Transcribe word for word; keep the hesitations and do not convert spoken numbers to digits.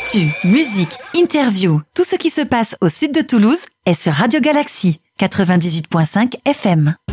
Actu, musique, interview, tout ce qui se passe au sud de Toulouse est sur Radio Galaxy quatre-vingt-dix-huit virgule cinq F M.